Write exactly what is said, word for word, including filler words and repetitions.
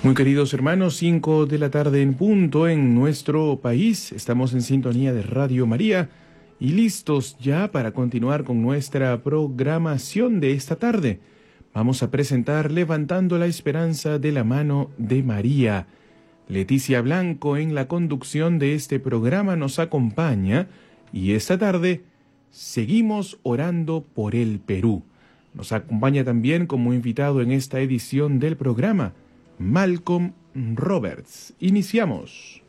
Muy queridos hermanos, cinco de la tarde en punto en nuestro país. Estamos en sintonía de Radio María y listos ya para continuar con nuestra programación de esta tarde. Vamos a presentar Levantando la Esperanza de la mano de María. Leticia Blanco en la conducción de este programa nos acompaña y esta tarde seguimos orando por el Perú. Nos acompaña también como invitado en esta edición del programa Malcolm Roberts. Iniciamos.